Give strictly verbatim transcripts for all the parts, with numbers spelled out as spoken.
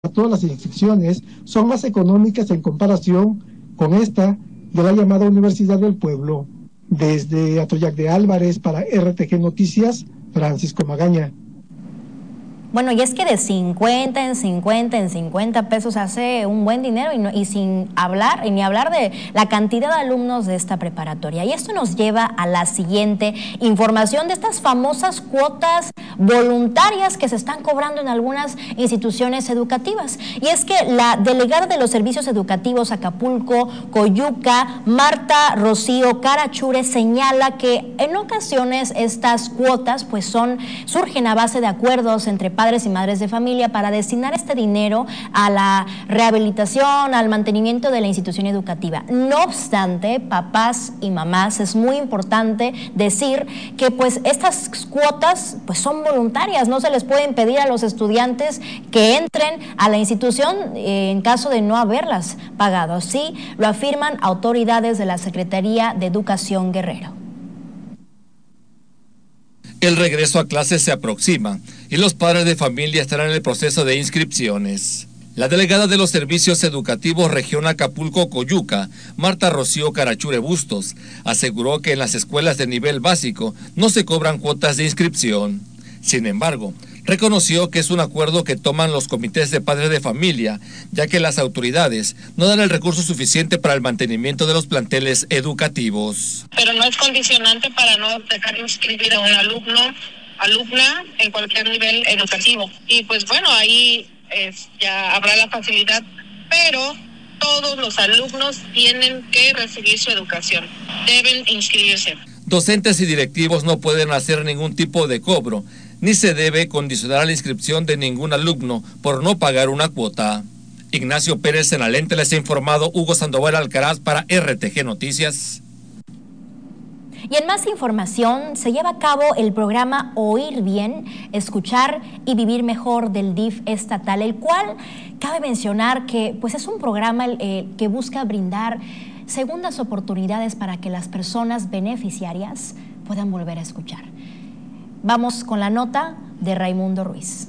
todas las inscripciones son más económicas en comparación con esta de la llamada Universidad del Pueblo. Desde Atoyac de Álvarez para R T G Noticias, Francisco Magaña. Bueno, y es que de cincuenta en cincuenta en cincuenta pesos hace un buen dinero y, no, y sin hablar, y ni hablar de la cantidad de alumnos de esta preparatoria. Y esto nos lleva a la siguiente información de estas famosas cuotas voluntarias que se están cobrando en algunas instituciones educativas. Y es que la delegada de los servicios educativos Acapulco, Coyuca, Marta Rocío Carachure, señala que en ocasiones estas cuotas pues son, surgen a base de acuerdos entre padres y madres de familia para destinar este dinero a la rehabilitación, al mantenimiento de la institución educativa. No obstante, papás y mamás, es muy importante decir que pues estas cuotas pues son voluntarias, no se les puede impedir a los estudiantes que entren a la institución eh, en caso de no haberlas pagado. Así lo afirman autoridades de la Secretaría de Educación Guerrero. El regreso a clases se aproxima y los padres de familia estarán en el proceso de inscripciones. La delegada de los servicios educativos región Acapulco-Coyuca, Marta Rocío Carachure Bustos, aseguró que en las escuelas de nivel básico no se cobran cuotas de inscripción. Sin embargo, reconoció que es un acuerdo que toman los comités de padres de familia, ya que las autoridades no dan el recurso suficiente para el mantenimiento de los planteles educativos. Pero no es condicionante para no dejar inscribir a un alumno, alumna en cualquier nivel educativo. Y pues bueno, ahí es, ya habrá la facilidad, pero todos los alumnos tienen que recibir su educación, deben inscribirse. Docentes y directivos no pueden hacer ningún tipo de cobro, ni se debe condicionar la inscripción de ningún alumno por no pagar una cuota. Ignacio Pérez en Alente les ha informado Hugo Sandoval Alcaraz para R T G Noticias. Y en más información, se lleva a cabo el programa Oír Bien, Escuchar y Vivir Mejor del D I F estatal, el cual cabe mencionar que pues es un programa eh, que busca brindar segundas oportunidades para que las personas beneficiarias puedan volver a escuchar. Vamos con la nota de Raimundo Ruiz.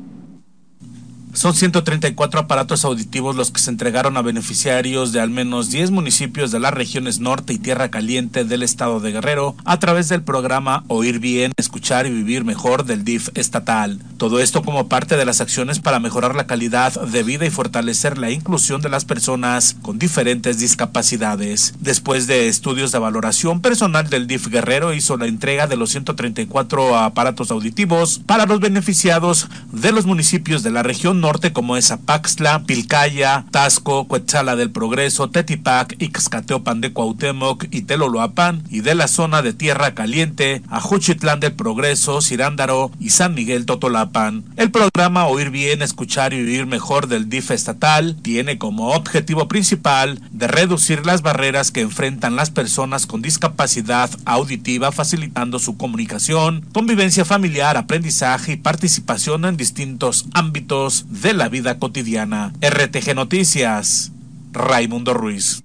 Son ciento treinta y cuatro aparatos auditivos los que se entregaron a beneficiarios de al menos diez municipios de las regiones Norte y Tierra Caliente del estado de Guerrero a través del programa Oír Bien, Escuchar y Vivir Mejor del D I F estatal. Todo esto como parte de las acciones para mejorar la calidad de vida y fortalecer la inclusión de las personas con diferentes discapacidades. Después de estudios de valoración, personal del D I F Guerrero hizo la entrega de los ciento treinta y cuatro aparatos auditivos para los beneficiados de los municipios de la región Norte como es Apaxtla, Pilcaya, Tasco, Cuetzala del Progreso, Tetipac, Ixcateopan de Cuauhtémoc y Teloloapan, y de la zona de Tierra Caliente, Ajuchitlán del Progreso, Cirándaro y San Miguel Totolapan. El programa Oír Bien, Escuchar y Vivir Mejor del D I F estatal tiene como objetivo principal de reducir las barreras que enfrentan las personas con discapacidad auditiva, facilitando su comunicación, convivencia familiar, aprendizaje y participación en distintos ámbitos de la vida cotidiana. R T G Noticias, Raimundo Ruiz.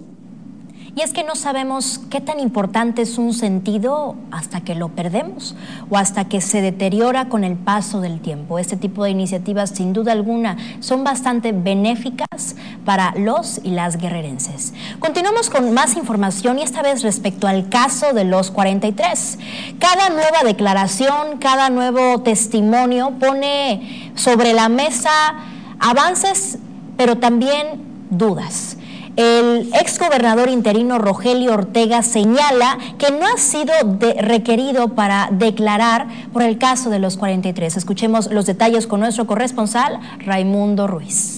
Y es que no sabemos qué tan importante es un sentido hasta que lo perdemos o hasta que se deteriora con el paso del tiempo. Este tipo de iniciativas, sin duda alguna, son bastante benéficas para los y las guerrerenses. Continuamos con más información y esta vez respecto al caso de los cuarenta y tres. Cada nueva declaración, cada nuevo testimonio pone sobre la mesa avances, pero también dudas. El exgobernador interino Rogelio Ortega señala que no ha sido de requerido para declarar por el caso de los cuarenta y tres. Escuchemos los detalles con nuestro corresponsal Raimundo Ruiz.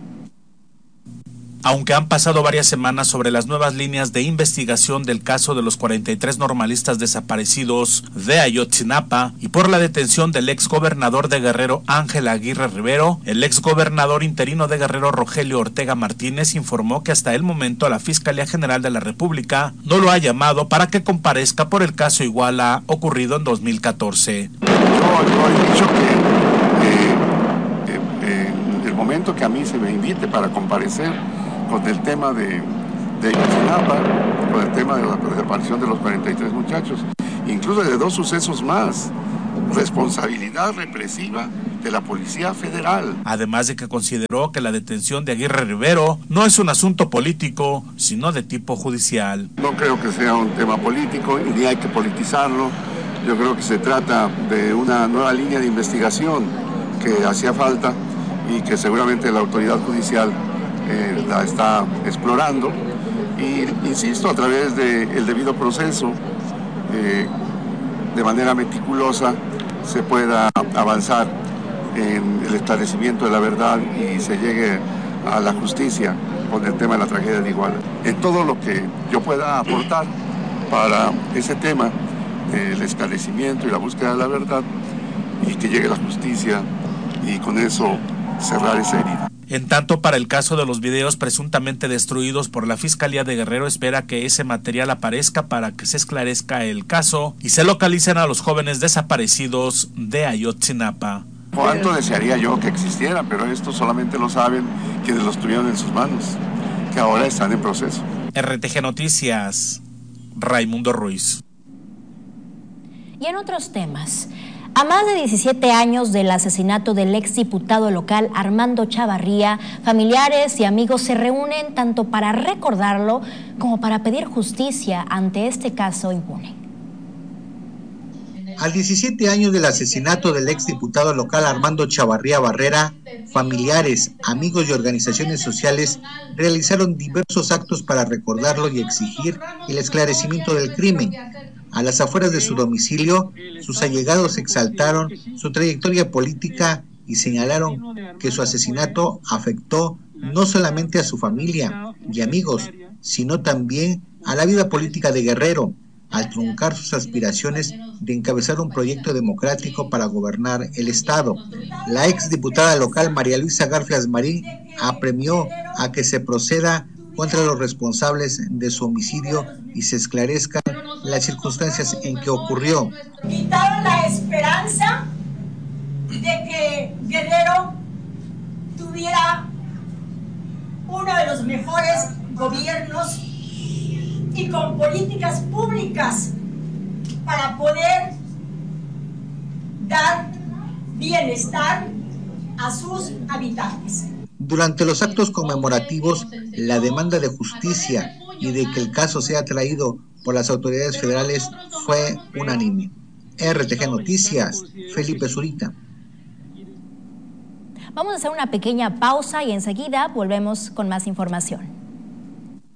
Aunque han pasado varias semanas sobre las nuevas líneas de investigación del caso de los cuarenta y tres normalistas desaparecidos de Ayotzinapa y por la detención del exgobernador de Guerrero Ángel Aguirre Rivero, el exgobernador interino de Guerrero Rogelio Ortega Martínez informó que hasta el momento la Fiscalía General de la República no lo ha llamado para que comparezca por el caso Iguala ocurrido en dos mil catorce. Yo, yo he dicho que eh, eh, eh, en el momento que a mí se me invite para comparecer con el tema de, de Ayotzinapa, con el tema de la desaparición de los cuarenta y tres muchachos, incluso de dos sucesos más, responsabilidad represiva de la Policía Federal. Además de que consideró que la detención de Aguirre Rivero no es un asunto político, sino de tipo judicial. No creo que sea un tema político ni hay que politizarlo. Yo creo que se trata de una nueva línea de investigación que hacía falta y que seguramente la autoridad judicial eh, la está explorando. Y insisto, a través del debido proceso, eh, de manera meticulosa, se pueda avanzar en el esclarecimiento de la verdad y se llegue a la justicia con el tema de la tragedia de Iguala. En todo lo que yo pueda aportar para ese tema, el esclarecimiento y la búsqueda de la verdad, y que llegue la justicia y con eso cerrar esa herida. En tanto, para el caso de los videos presuntamente destruidos por la Fiscalía de Guerrero, espera que ese material aparezca para que se esclarezca el caso y se localicen a los jóvenes desaparecidos de Ayotzinapa. Cuánto desearía yo que existieran, pero esto solamente lo saben quienes los tuvieron en sus manos, que ahora están en proceso. R T G Noticias, Raimundo Ruiz. Y en otros temas, a más de diecisiete años del asesinato del exdiputado local Armando Chavarría, familiares y amigos se reúnen tanto para recordarlo como para pedir justicia ante este caso impune. A diecisiete años del asesinato del exdiputado local Armando Chavarría Barrera, familiares, amigos y organizaciones sociales realizaron diversos actos para recordarlo y exigir el esclarecimiento del crimen. A las afueras de su domicilio, sus allegados exaltaron su trayectoria política y señalaron que su asesinato afectó no solamente a su familia y amigos, sino también a la vida política de Guerrero, al truncar sus aspiraciones de encabezar un proyecto democrático para gobernar el Estado. La exdiputada local María Luisa Garfias Marín apremió a que se proceda contra los responsables de su homicidio y se esclarezcan las circunstancias en que ocurrió. Quitaron la esperanza de que Guerrero tuviera uno de los mejores gobiernos y con políticas públicas para poder dar bienestar a sus habitantes. Durante los actos conmemorativos, la demanda de justicia y de que el caso sea traído por las autoridades federales fue unánime. R T G Noticias, Felipe Zurita. Vamos a hacer una pequeña pausa y enseguida volvemos con más información.